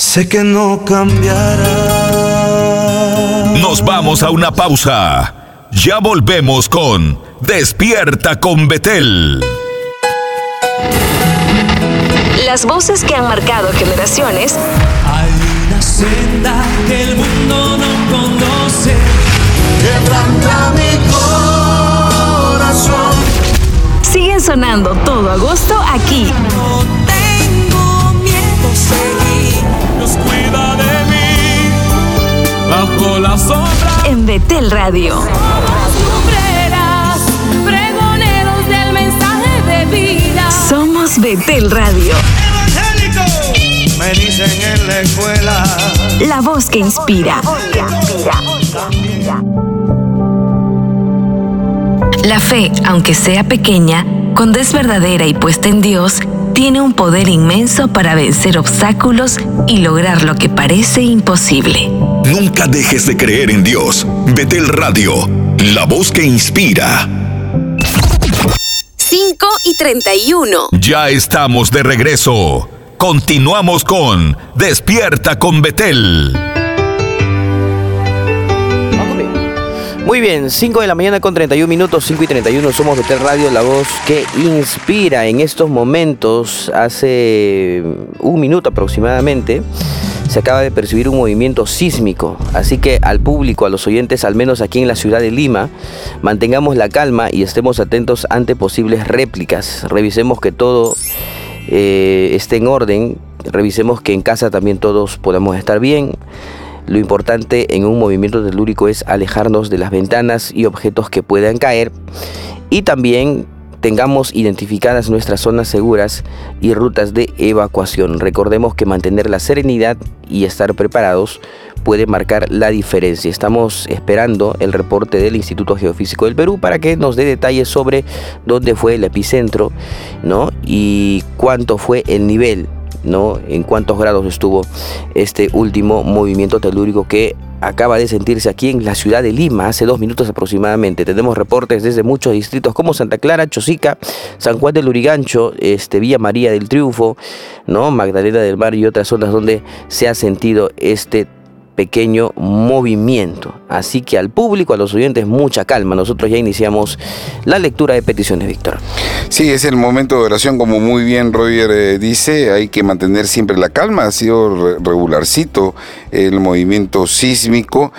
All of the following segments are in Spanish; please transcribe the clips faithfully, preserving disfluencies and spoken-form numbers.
sé que no cambiará. Nos vamos a una pausa. Ya volvemos con Despierta con Betel. Las voces que han marcado generaciones. Hay una senda que el mundo no conoce. Quebranta mi corazón. Siguen sonando todo agosto aquí. No tengo miedo, seguir. Dios cuida de mí. Bajo la sombra. En Betel Radio. Pregoneros del mensaje de vida. Somos Betel Radio. Evangélico. Me dicen en la escuela. La voz que inspira. La fe, aunque sea pequeña, cuando es verdadera y puesta en Dios, tiene un poder inmenso para vencer obstáculos y lograr lo que parece imposible. Nunca dejes de creer en Dios. Betel Radio, la voz que inspira. cinco y treinta y uno. Ya estamos de regreso. Continuamos con Despierta con Betel. Muy bien, cinco de la mañana con treinta y un minutos, cinco y treinta y uno, somos Betel Radio, la voz que inspira. En estos momentos, hace un minuto aproximadamente, se acaba de percibir un movimiento sísmico, así que al público, a los oyentes, al menos aquí en la ciudad de Lima, mantengamos la calma y estemos atentos ante posibles réplicas. Revisemos que todo eh, esté en orden, revisemos que en casa también todos podamos estar bien. Lo importante en un movimiento telúrico es alejarnos de las ventanas y objetos que puedan caer, y también tengamos identificadas nuestras zonas seguras y rutas de evacuación. Recordemos que mantener la serenidad y estar preparados puede marcar la diferencia. Estamos esperando el reporte del Instituto Geofísico del Perú para que nos dé detalles sobre dónde fue el epicentro, ¿no? Y cuánto fue el nivel, ¿no? En cuántos grados estuvo este último movimiento telúrico que acaba de sentirse aquí en la ciudad de Lima hace dos minutos aproximadamente. Tenemos reportes desde muchos distritos como Santa Clara, Chosica, San Juan del Lurigancho, este, Villa María del Triunfo, ¿no? Magdalena del Mar y otras zonas donde se ha sentido este pequeño movimiento. Así que al público, a los oyentes, mucha calma. Nosotros ya iniciamos la lectura de peticiones, Víctor. Sí, es el momento de oración, como muy bien Roger eh, dice, hay que mantener siempre la calma. Ha sido re regularcito el movimiento sísmico,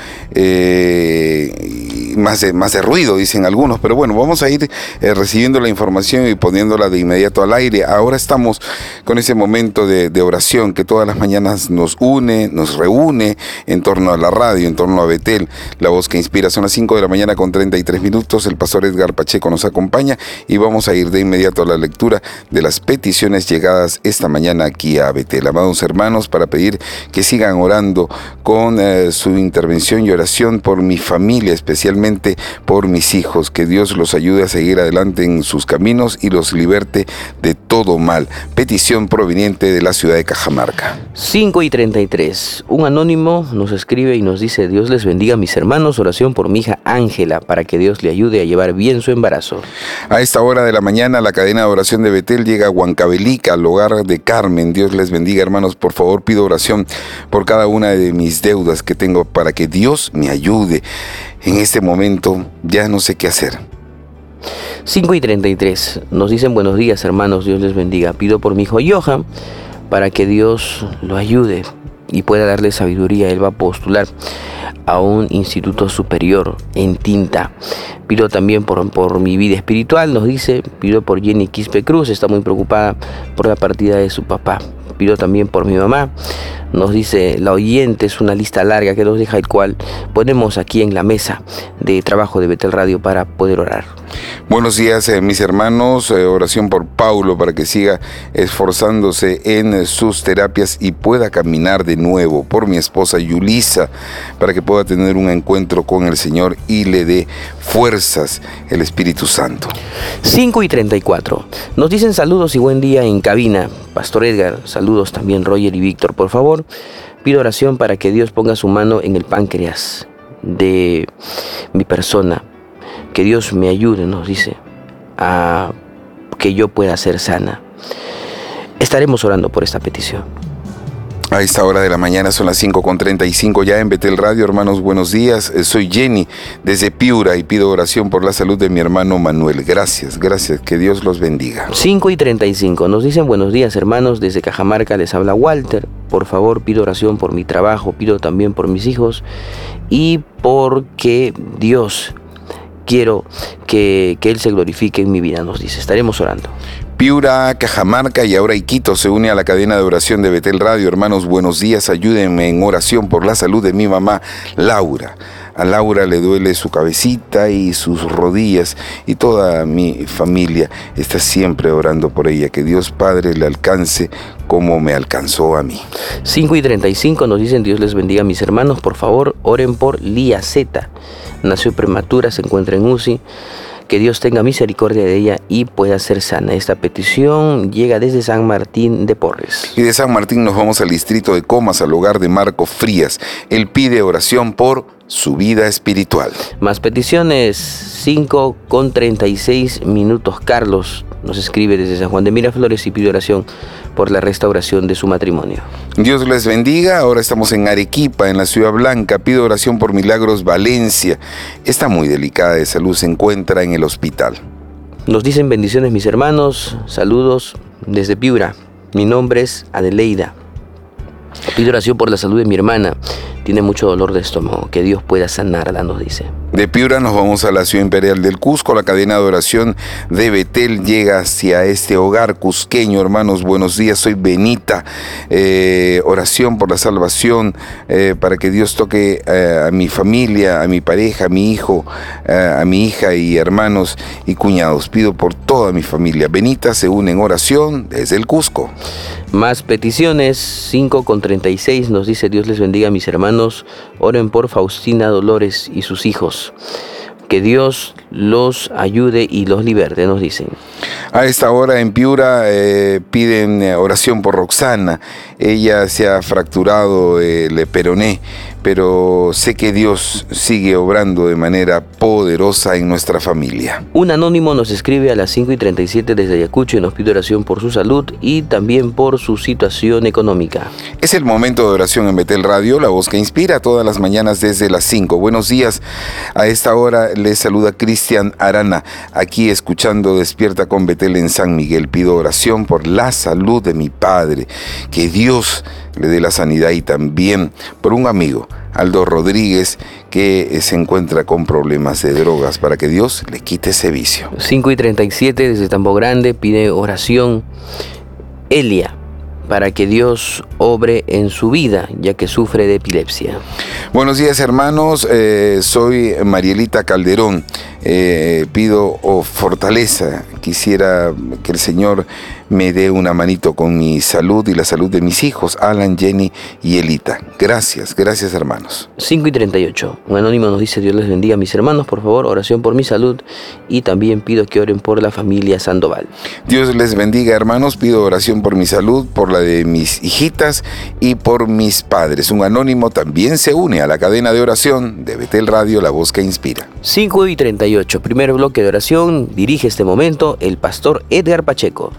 eh, más, de, más de ruido, dicen algunos, pero bueno, vamos a ir eh, recibiendo la información y poniéndola de inmediato al aire. Ahora estamos con ese momento de, de oración que todas las mañanas nos une, nos reúne en torno a la radio, en torno a Betel, la voz que inspira. Son las cinco de la mañana con treinta y tres minutos, el pastor Edgar Pacheco nos acompaña y vamos a ir de inmediato a la lectura de las peticiones llegadas esta mañana aquí a Betel. Amados hermanos, para pedir que sigan orando con eh, su intervención y oración por mi familia, especialmente por mis hijos, que Dios los ayude a seguir adelante en sus caminos y los liberte de todo mal. Petición proveniente de la ciudad de Cajamarca. cinco y treinta y tres, un anónimo nos escribe y nos dice: Dios les bendiga, mis hermanos, oración por mi hija Ángela, para que Dios le ayude a llevar bien su embarazo. A esta hora de la mañana, la cadena de oración de Betel llega a Huancavelica, al hogar de Carmen. Dios les bendiga, hermanos. Por favor, pido oración por cada una de mis deudas que tengo, para que Dios me ayude. En este momento ya no sé qué hacer. cinco y treinta y tres, nos dicen: buenos días, hermanos, Dios les bendiga. Pido por mi hijo Johan, para que Dios lo ayude y pueda darle sabiduría. Él va a postular a un instituto superior en Tinta. Pido también por, por mi vida espiritual, nos dice. Pido por Jenny Quispe Cruz, está muy preocupada por la partida de su papá. Pido también por mi mamá, nos dice la oyente. Es una lista larga que nos deja, el cual ponemos aquí en la mesa de trabajo de Betel Radio para poder orar. Buenos días, eh, mis hermanos. Eh, oración por Paulo, para que siga esforzándose en eh, sus terapias y pueda caminar de nuevo. Por mi esposa Yulisa, para que pueda tener un encuentro con el Señor y le dé fuerzas el Espíritu Santo. cinco y treinta y cuatro, nos dicen saludos y buen día en cabina. Pastor Edgar, saludos también Roger y Víctor. Por favor, pido oración para que Dios ponga su mano en el páncreas de mi persona. Que Dios me ayude, nos dice, a que yo pueda ser sana. Estaremos orando por esta petición. A esta hora de la mañana son las cinco con treinta y cinco ya en Betel Radio. Hermanos, buenos días. Soy Jenny desde Piura y pido oración por la salud de mi hermano Manuel. Gracias, gracias. Que Dios los bendiga. cinco y treinta y cinco. Nos dicen buenos días, hermanos. Desde Cajamarca les habla Walter. Por favor, pido oración por mi trabajo. Pido también por mis hijos. Y porque Dios, quiero que, que Él se glorifique en mi vida, nos dice. Estaremos orando. Piura, Cajamarca y ahora Iquito se une a la cadena de oración de Betel Radio. Hermanos, buenos días. Ayúdenme en oración por la salud de mi mamá, Laura. A Laura le duele su cabecita y sus rodillas y toda mi familia está siempre orando por ella. Que Dios Padre le alcance como me alcanzó a mí. cinco y treinta y cinco nos dicen Dios les bendiga a mis hermanos. Por favor, oren por Lía Z. Nació prematura, se encuentra en U C I. Que Dios tenga misericordia de ella y pueda ser sana. Esta petición llega desde San Martín de Porres. Y de San Martín nos vamos al distrito de Comas, al hogar de Marco Frías. Él pide oración por su vida espiritual. Más peticiones, cinco con treinta y seis minutos. Carlos nos escribe desde San Juan de Miraflores y pide oración por la restauración de su matrimonio. Dios les bendiga. Ahora estamos en Arequipa, en la Ciudad Blanca. Pido oración por Milagros Valencia. Está muy delicada de salud, se encuentra en el hospital. Nos dicen bendiciones mis hermanos, saludos desde Piura. Mi nombre es Adeleida. Pido oración por la salud de mi hermana. Tiene mucho dolor de estómago. Que Dios pueda sanarla, nos dice. De Piura nos vamos a la ciudad imperial del Cusco. La cadena de oración de Betel llega hacia este hogar cusqueño. Hermanos, buenos días. Soy Benita. Eh, oración por la salvación, eh, para que Dios toque eh, a mi familia, a mi pareja, a mi hijo, eh, a mi hija y hermanos y cuñados. Pido por toda mi familia. Benita se une en oración desde el Cusco. Más peticiones, cinco con treinta y seis nos dice Dios les bendiga a mis hermanos. Oren por Faustina Dolores y sus hijos. Que Dios los ayude y los liberte, nos dicen. A esta hora en Piura eh, piden oración por Roxana. Ella se ha fracturado el peroné, pero sé que Dios sigue obrando de manera poderosa en nuestra familia. Un anónimo nos escribe a las cinco y treinta y siete desde Ayacucho y nos pide oración por su salud y también por su situación económica. Es el momento de oración en Betel Radio, la voz que inspira todas las mañanas desde las cinco. Buenos días. A esta hora les saluda Cristian Arana, aquí escuchando Despierta con Betel en San Miguel. Pido oración por la salud de mi padre, que Dios le dé la sanidad, y también por un amigo, Aldo Rodríguez, que se encuentra con problemas de drogas, para que Dios le quite ese vicio. cinco y treinta y siete desde Tambo Grande pide oración Elia, para que Dios obre en su vida, ya que sufre de epilepsia. Buenos días, hermanos. Eh, soy Marielita Calderón. Eh, pido oh, fortaleza. Quisiera que el Señor me dé una manito con mi salud y la salud de mis hijos, Alan, Jenny y Elita. Gracias, gracias, hermanos. cinco y treinta y ocho. Un anónimo nos dice Dios les bendiga a mis hermanos. Por favor, oración por mi salud y también pido que oren por la familia Sandoval. Dios les bendiga, hermanos. Pido oración por mi salud, por la de mis hijitas y por mis padres. Un anónimo también se une a la cadena de oración de Betel Radio, la voz que inspira. cinco y treinta y ocho. Primer bloque de oración. Dirige este momento el pastor Edgar Pacheco.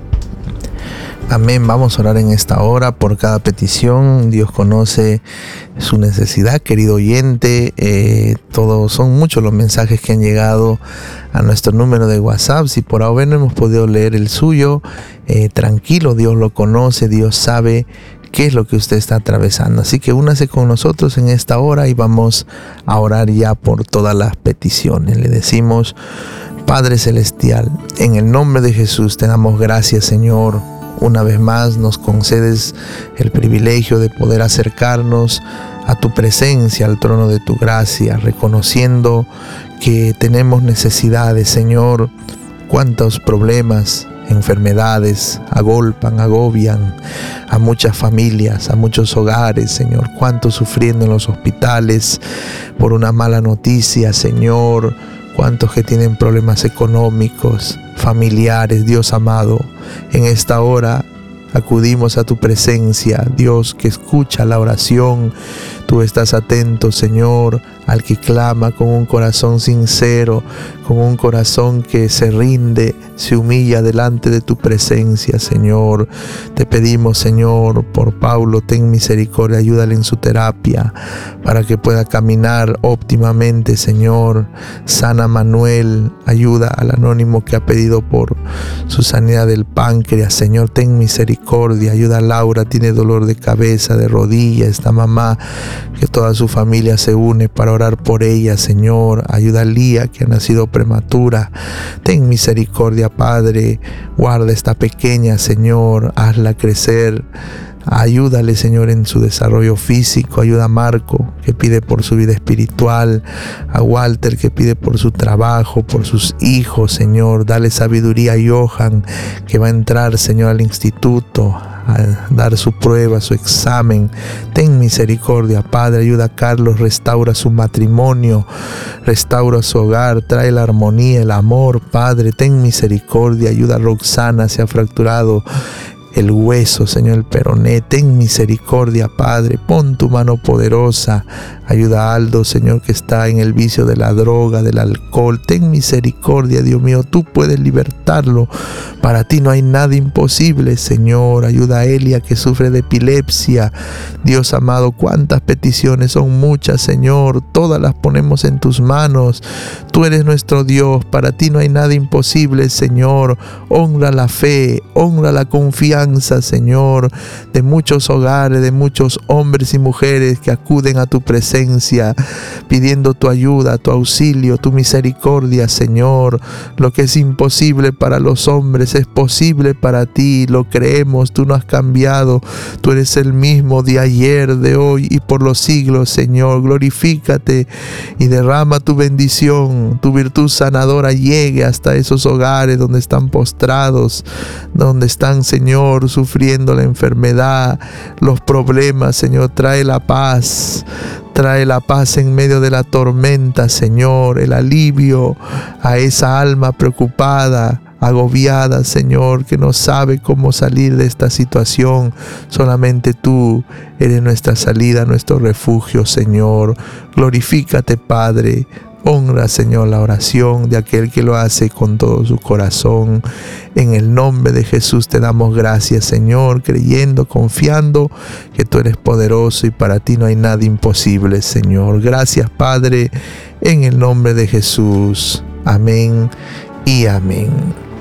Amén. Vamos a orar en esta hora por cada petición. Dios conoce su necesidad, querido oyente. Eh, todos son muchos los mensajes que han llegado a nuestro número de WhatsApp. Si por ahora no hemos podido leer el suyo, eh, tranquilo, Dios lo conoce, Dios sabe qué es lo que usted está atravesando. Así que únase con nosotros en esta hora y vamos a orar ya por todas las peticiones. Le decimos: Padre Celestial, en el nombre de Jesús te damos gracias, Señor. Una vez más nos concedes el privilegio de poder acercarnos a tu presencia, al trono de tu gracia, reconociendo que tenemos necesidades, Señor. Cuántos problemas, enfermedades agolpan, agobian a muchas familias, a muchos hogares, Señor. Cuántos sufriendo en los hospitales por una mala noticia, Señor. Cuántos que tienen problemas económicos, familiares, Dios amado. En esta hora acudimos a tu presencia, Dios que escucha la oración. Tú estás atento, Señor, al que clama con un corazón sincero, con un corazón que se rinde, se humilla delante de tu presencia, Señor. Te pedimos, Señor, por Paulo, ten misericordia, ayúdale en su terapia para que pueda caminar óptimamente, Señor. Sana a Manuel, ayuda al anónimo que ha pedido por su sanidad del páncreas, Señor, ten misericordia. Ayuda a Laura, tiene dolor de cabeza, de rodilla, esta mamá, que toda su familia se une para orar por ella, Señor. Ayuda a Lía, que ha nacido prematura. Ten misericordia, Padre. Guarda esta pequeña, Señor. Hazla crecer. Ayúdale, Señor, en su desarrollo físico. Ayuda a Marco, que pide por su vida espiritual. A Walter, que pide por su trabajo, por sus hijos, Señor. Dale sabiduría a Johan, que va a entrar, Señor, al instituto, a dar su prueba, su examen. Ten misericordia, Padre. Ayuda a Carlos, restaura su matrimonio, restaura su hogar, trae la armonía, el amor, Padre. Ten misericordia. Ayuda a Roxana, se ha fracturado el hueso, Señor, el peroné. Ten misericordia, Padre. Pon tu mano poderosa. Ayuda a Aldo, Señor, que está en el vicio de la droga, del alcohol. Ten misericordia, Dios mío. Tú puedes libertarlo. Para ti no hay nada imposible, Señor. Ayuda a Elia, que sufre de epilepsia. Dios amado, cuántas peticiones, son muchas, Señor. Todas las ponemos en tus manos. Tú eres nuestro Dios. Para ti no hay nada imposible, Señor. Honra la fe, honra la confianza, Señor, de muchos hogares, de muchos hombres y mujeres que acuden a tu presencia, pidiendo tu ayuda, tu auxilio, tu misericordia, Señor. Lo que es imposible para los hombres es posible para ti. Lo creemos, tú no has cambiado. Tú eres el mismo de ayer, de hoy y por los siglos, Señor. Glorifícate y derrama tu bendición. Tu virtud sanadora llegue hasta esos hogares donde están postrados, donde están, Señor, sufriendo la enfermedad, los problemas, Señor. Trae la paz. Trae la paz en medio de la tormenta, Señor, el alivio a esa alma preocupada, agobiada, Señor, que no sabe cómo salir de esta situación. Solamente tú eres nuestra salida, nuestro refugio, Señor. Glorifícate, Padre. Honra, Señor, la oración de aquel que lo hace con todo su corazón. En el nombre de Jesús te damos gracias, Señor, creyendo, confiando que tú eres poderoso y para ti no hay nada imposible, Señor. Gracias, Padre, en el nombre de Jesús. Amén y amén.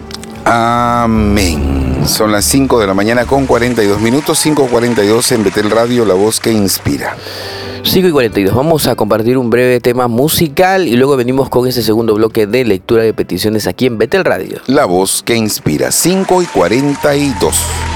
Amén. Son las cinco de la mañana con cuarenta y dos minutos, cinco cuarenta y dos en Betel Radio, la voz que inspira. cinco y cuarenta y dos, vamos a compartir un breve tema musical y luego venimos con ese segundo bloque de lectura de peticiones aquí en Betel Radio. La voz que inspira, cinco y cuarenta y dos.